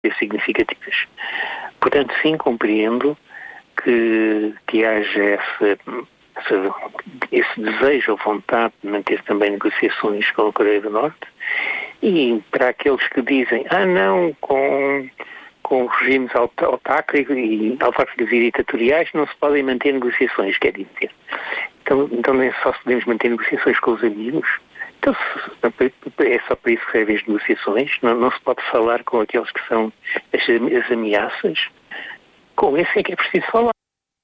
significativas. Portanto, sim, compreendo que haja esse desejo ou vontade de manter também negociações com a Coreia do Norte, e para aqueles que dizem, não, com regimes autárquicos e ditatoriais não se podem manter negociações, quer dizer. Então nem só se podemos manter negociações com os amigos. Então é só para isso que servem as negociações. Não se pode falar com aqueles que são as ameaças. Com esse é que é preciso falar.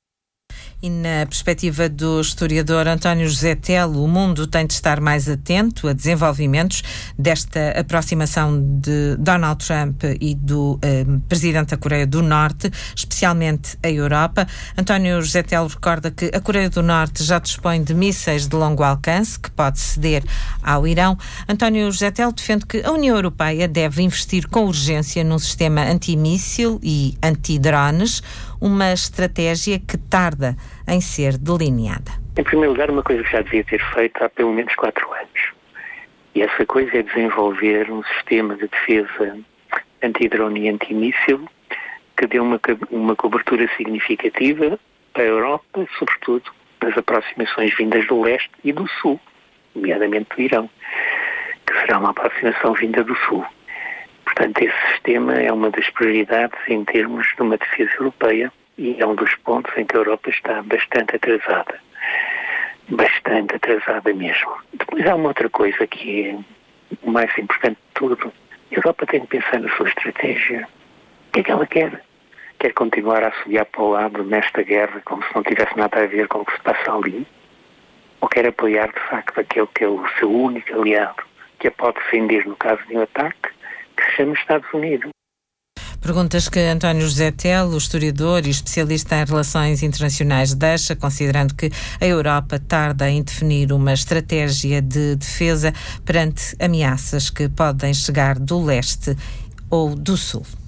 E na perspectiva do historiador António José Telo, o mundo tem de estar mais atento a desenvolvimentos desta aproximação de Donald Trump e do presidente da Coreia do Norte, especialmente a Europa. António José Telo recorda que a Coreia do Norte já dispõe de mísseis de longo alcance que pode ceder ao Irão. António José Telo defende que a União Europeia deve investir com urgência num sistema antimíssil e antidrones, uma estratégia que tarda em ser delineada. Em primeiro lugar, uma coisa que já devia ter feito há pelo menos 4 anos. E essa coisa é desenvolver um sistema de defesa antidrone e antimíssil que dê uma cobertura significativa para a Europa, sobretudo nas aproximações vindas do leste e do sul, nomeadamente do Irão, que será uma aproximação vinda do sul. Portanto, esse sistema é uma das prioridades em termos de uma defesa europeia e é um dos pontos em que a Europa está bastante atrasada. Bastante atrasada mesmo. Depois há uma outra coisa que é o mais importante de tudo. A Europa tem que pensar na sua estratégia. O que é que ela quer? Quer continuar a assobiar para o lado nesta guerra como se não tivesse nada a ver com o que se passa ali? Ou quer apoiar, de facto, aquele que é o seu único aliado, que a pode defender no caso de um ataque, que se chama Estados Unidos? Perguntas que António José Telo, historiador e especialista em relações internacionais, deixa, considerando que a Europa tarda em definir uma estratégia de defesa perante ameaças que podem chegar do leste ou do sul.